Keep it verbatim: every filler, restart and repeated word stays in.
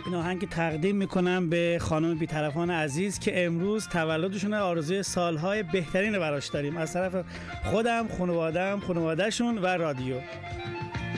این آهنگ تقدیم میکنم به خانم بی‌طرفان عزیز که امروز تولدشونه. آرزوی سالهای بهترین براش داریم از طرف خودم، خانواده‌ام، خانواده‌شون و رادیو.